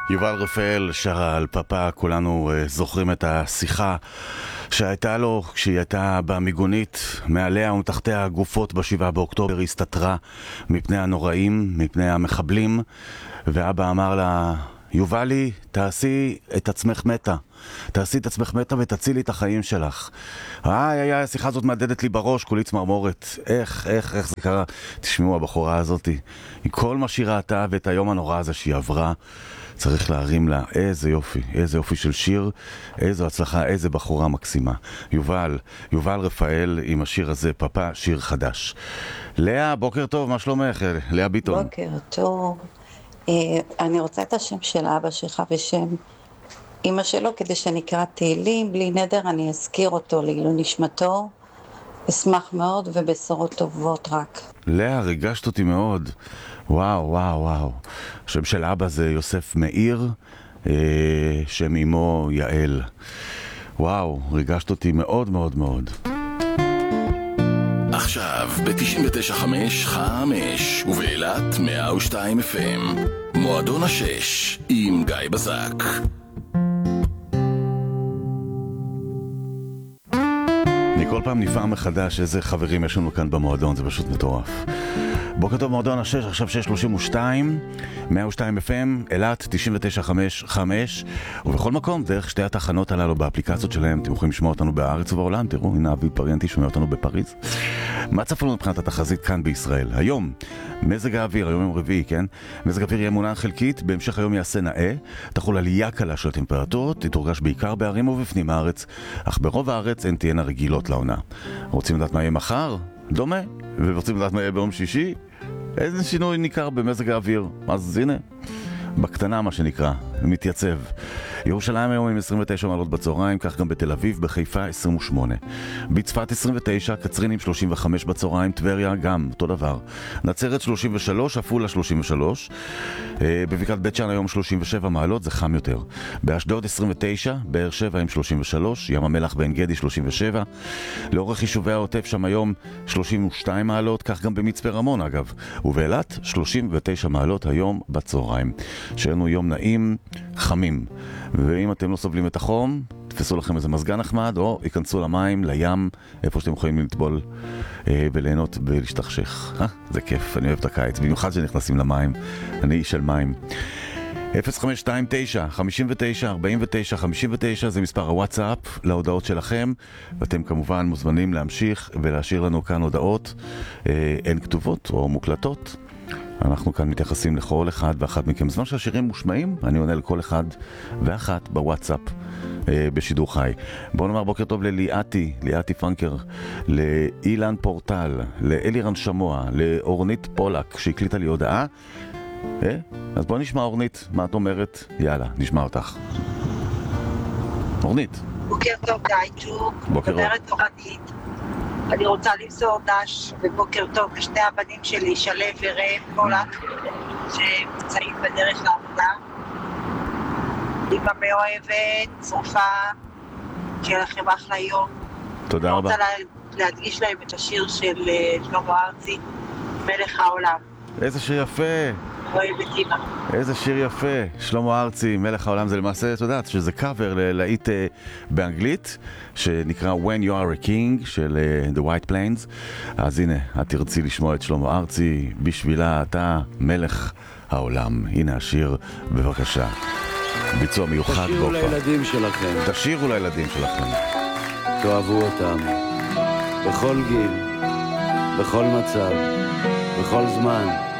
יובל רפאל שרה על פאפה, כולנו זוכרים את השיחה שהייתה לו כשהיא הייתה במיגונית, מעליה ומתחתיה הגופות ב7 באוקטובר, הסתתרה מפני הנוראים, מפני המחבלים, ואבא אמר לה, יובלי, תעשי את עצמך מתה. תעשי את עצמך מתה ותצילי את החיים שלך. השיחה הזאת מעדדת לי בראש, כולי צמרמורת. איך זה קרה? תשמעו, הבחורה הזאת, היא כל מה שהיא ראתה ואת היום הנורא הזה שהיא עברה, צריך להרים לה. איזה יופי של שיר, איזו הצלחה, איזה בחורה מקסימה. יובל רפאל עם השיר הזה, פאפה, שיר חדש. לאה, בוקר טוב, מה שלומך? לאה ביטון. בוקר טוב. אני רוצה את השם של אבא שלך ושם אמא שלו, כדי שנקרא תהילים. בלי נדר אני אזכיר אותו לעילוי נשמתו. אשמח מאוד ובשורות טובות רק. לאה, ריגשת אותי מאוד. וואו. השם של אבא זה יוסף מאיר, שם אמו יעל. וואו, ריגשת אותי מאוד מאוד מאוד. עכשיו ב-99.5 ובאילת 102 FM מועדון השש עם גיא בזק. אני כל פעם נפעם מחדש איזה חברים יש לנו כאן במועדון, זה פשוט מטורף. בוקר טוב, מועדון השש, עכשיו 6:32, 102 FM, אילת 99.5, ובכל מקום, דרך שתי התחנות הללו באפליקציות שלהם, אתם יכולים לשמוע אותנו בארץ ובעולם. תראו, הנה אבי פריאנטי שומע אותנו בפריז. מה צפו לנו מבחינת התחזית כאן בישראל? היום, מזג האוויר, היום יום רביעי, כן? מזג האוויר יהיה מונן חלקית, בהמשך היום יעשה נאה, תחול עלייה קלה של הטמפרטורות, תתורגש בעיקר בערים ובפנים הארץ, אך ברוב הארץ הן תהיינה רגילות לעונה. רוצים לדעת מה יהיה מחר? דומה. ורוצים לדעת מה יהיה ביום שישי? איזה שינוי ניכר במזג האוויר? אז הנה, בקטנה מה שנקרא, מתייצב. ירושלים היום עם 29 מעלות בצהריים, כך גם בתל אביב, בחיפה 28. בצפת 29, קצרין עם 35 בצהריים, טבריה גם, אותו דבר. נצרת 33, עפולה 33. בבקעת בית שאן היום 37 מעלות, זה חם יותר. באשדוד 29, באר שבע עם 33, ים המלח בעין גדי 37. לאורך יישובי העוטף שם היום 32 מעלות, כך גם במצפה רמון אגב. ובאילת 39 מעלות היום בצהריים. שיהיה יום נעים, חמים. ואם אתם לא סובלים את החום, תפסו לכם איזה מזגן נחמד, או ייכנסו למים, לים, איפה שאתם יכולים לטבול וליהנות ולהשתכשך. זה כיף, אני אוהב את הקיץ, במיוחד שנכנסים למים. אני איש של מים. 0529 59 49 59 זה מספר הוואטסאפ להודעות שלכם, ואתם כמובן מוזמנים להמשיך ולהשאיר לנו כאן הודעות, הן כתובות או מוקלטות. אנחנו כאן מתייחסים לכל אחד ואחת מכם. זמן שהשירים מושמעים, אני עונה לכל אחד ואחת בוואטסאפ בשידור חי. בואו נאמר בוקר טוב לליאתי פרנקר, לאילן פורטל, לאלירן שמוע, לאורנית פולק שהקליטה לי הודעה. אז בואו נשמע אורנית, מה את אומרת? יאללה, נשמע אותך. אורנית. בוקר טוב גייצ'וק, מדברת אורנית. אני רוצה למסור דש ובוקר טוב לשני הבנים שלי, שלו ורם פולק, שנמצאים בדרך לעבודה. אמא מאוהבת, צרופה, שיהיה לכם אחלה יום. תודה רבה. אני רוצה להדגיש להם את השיר של שלמה ארצי, מלך העולם. איזה שיר יפה. אוהבת אמא. איזה שיר יפה. שלמה ארצי, מלך העולם, זה למעשה, את יודעת, שזה קאבר ללהיט באנגלית, שנקרא When You Are a King של The White Plains. אז הנה, את תרצי לשמוע את שלמה ארצי, בשבילה אתה מלך העולם. הנה השיר, בבקשה. ביצוע מיוחד גופה. תשאירו לילדים שלכם. תשאירו לילדים שלכם. תאהבו אותם. בכל גיל, בכל מצב, בכל זמן.